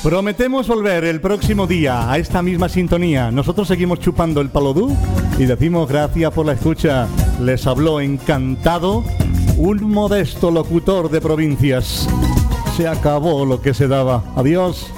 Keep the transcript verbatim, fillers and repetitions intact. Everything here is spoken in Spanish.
Prometemos volver el próximo día a esta misma sintonía. Nosotros seguimos chupando el palodú y decimos gracias por la escucha. Les habló encantado un modesto locutor de provincias. Se acabó lo que se daba. Adiós.